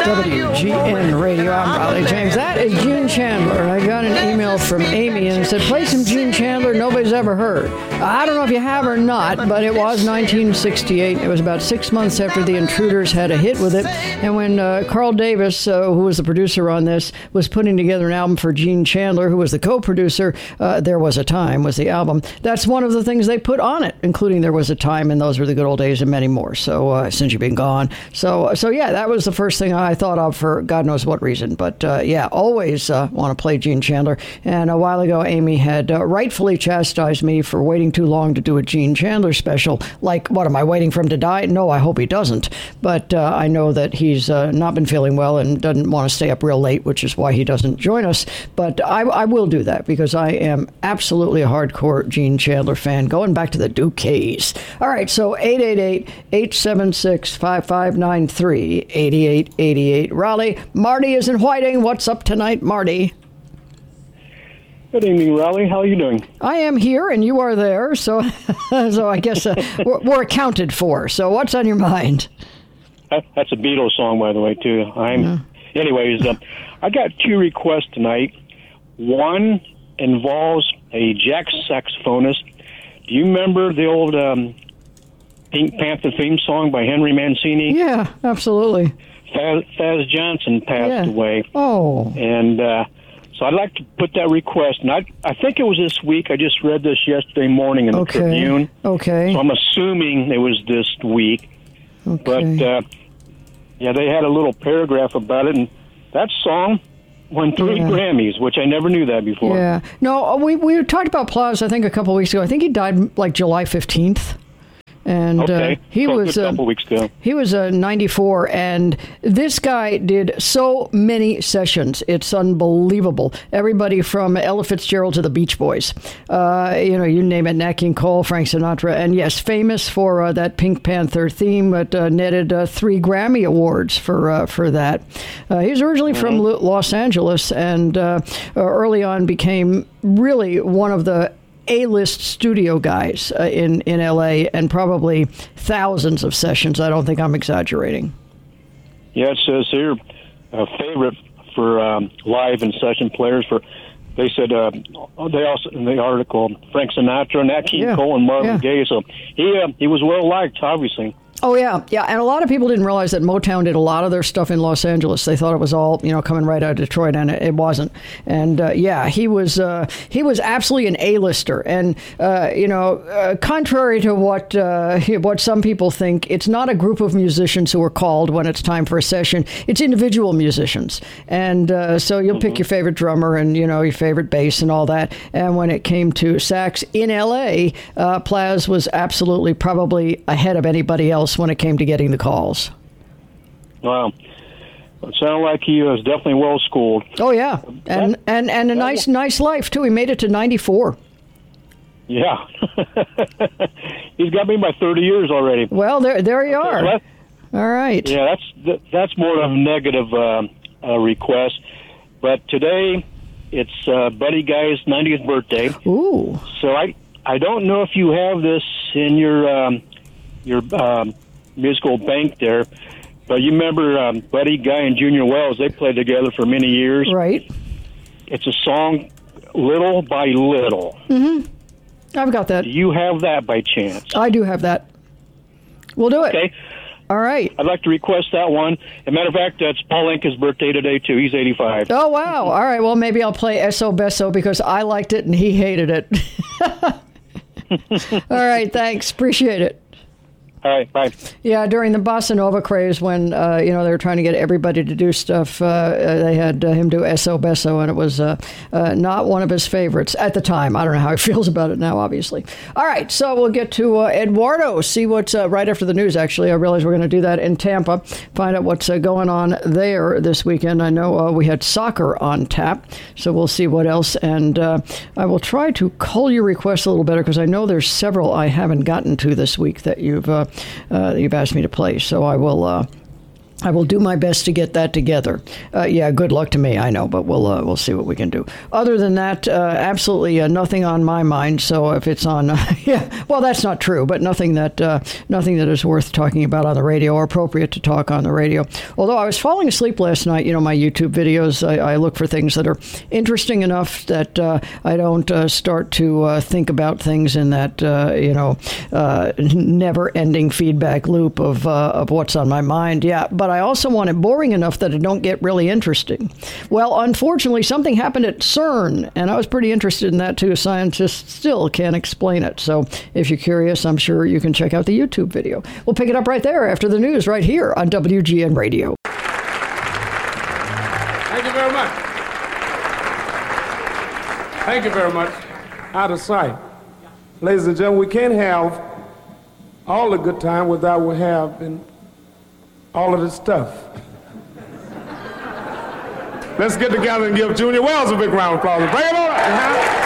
WGN Radio. I'm Raleigh James. That is Gene Chandler. And I got an email from Amy and it said, play some Gene Chandler nobody's ever heard. I don't know if you have or not, but it was 1968. It was about 6 months after The Intruders had a hit with it. And when Carl Davis, who was the producer on this, was putting together an album for Gene Chandler, who was the co-producer, There Was a Time was the album. That's one of the things they put on it, including There Was a Time, and Those Were the Good Old Days, and many more. So Since You've Been Gone. So yeah, that was the first thing I thought of for God knows what reason. But yeah, always want to play Gene Chandler. And a while ago, Amy had rightfully chastised me for waiting too long to do a Gene Chandler special. Like, what, am I waiting for him to die? No, I hope he doesn't. But I know that he's not been feeling well and doesn't want to stay up real late, which is why he doesn't join us. But I will do that because I am absolutely a hardcore Gene Chandler fan, going back to the Duques. All right, so 888-876-5593, 8888 Raleigh. Marty is in Whiting. What's up tonight, Marty? Good evening, Raleigh. How are you doing? I am here, and you are there, so I guess we're accounted for. So what's on your mind? That's a Beatles song, by the way, too. Anyways, I got two requests tonight. One involves a Jack saxophonist. Do you remember the old Pink Panther theme song by Henry Mancini? Yeah, absolutely. Faz Johnson passed away. Oh. And so I'd like to put that request. And I think it was this week. I just read this yesterday morning in the Tribune. Okay. So I'm assuming it was this week. Okay. But, yeah, they had a little paragraph about it. And that song won 3 Grammys, which I never knew that before. Yeah. No, we talked about Plas, I think, a couple of weeks ago. I think he died like July 15th. And he was a couple weeks ago. He was 94, and this guy did so many sessions. It's unbelievable. Everybody from Ella Fitzgerald to the Beach Boys, you name it, Nat King Cole, Frank Sinatra, and yes, famous for that Pink Panther theme, but netted 3 Grammy awards for that. He was originally from Los Angeles, and early on became really one of the A-list studio guys in L.A. and probably thousands of sessions. I don't think I'm exaggerating. Yeah, it says here a favorite for live and session players. They said they also in the article Frank Sinatra, Nat King Cole, and Marvin Gaye. So he was well liked, obviously. Oh, yeah. And a lot of people didn't realize that Motown did a lot of their stuff in Los Angeles. They thought it was all, coming right out of Detroit, and it wasn't. And, he was absolutely an A-lister. And, contrary to what some people think, it's not a group of musicians who are called when it's time for a session. It's individual musicians. And so you'll pick your favorite drummer and, your favorite bass and all that. And when it came to sax in L.A., Plas was absolutely probably ahead of anybody else when it came to getting the calls. Wow. It sounded like he was definitely well schooled. Oh, yeah. And a nice life, too. He made it to 94. Yeah. He's got me by 30 years already. Well, there you are. So all right. Yeah, that's more of a negative request. But today, it's Buddy Guy's 90th birthday. Ooh. So I don't know if you have this in your musical bank there, but you remember Buddy Guy and Junior Wells, they played together for many years. Right. It's a song, Little by Little. Mm-hmm. I've got that. Do you have that by chance? I do have that. We'll do it. Okay. All right. I'd like to request that one. As a matter of fact, that's Paul Anka's birthday today, too. He's 85. Oh, wow. All right. Well, maybe I'll play Eso Beso because I liked it and he hated it. All right. Thanks. Appreciate it. All right, bye. Yeah, during the Bossa Nova craze, when they were trying to get everybody to do stuff, they had him do Eso Beso, and it was not one of his favorites at the time. I don't know how he feels about it now, obviously. All right, so we'll get to Eduardo, see what's right after the news, actually. I realize we're going to do that in Tampa, find out what's going on there this weekend. I know we had soccer on tap, so we'll see what else. And I will try to cull your requests a little better, because I know there's several I haven't gotten to this week that you've asked me to play. So I will I will do my best to get that together. Yeah, good luck to me, I know, but we'll see what we can do. Other than that, absolutely nothing on my mind. So if it's on, yeah, well, that's not true, but nothing that is worth talking about on the radio or appropriate to talk on the radio. Although I was falling asleep last night, my YouTube videos, I look for things that are interesting enough that I don't start to think about things in that, never-ending feedback loop of what's on my mind. Yeah, but I also want it boring enough that it don't get really interesting. Well, unfortunately, something happened at CERN, and I was pretty interested in that too. Scientists still can't explain it. So if you're curious, I'm sure you can check out the YouTube video. We'll pick it up right there after the news right here on WGN Radio. Thank you very much. Thank you very much. Out of sight. Ladies and gentlemen, we can't have all the good time without we have all of this stuff. Let's get together and give Junior Wells a big round of applause. Bring him on.